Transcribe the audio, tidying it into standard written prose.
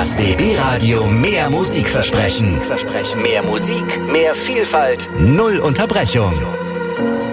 Das BB Radio mehr Musikversprechen. Mehr Musik, mehr Vielfalt, null Unterbrechung.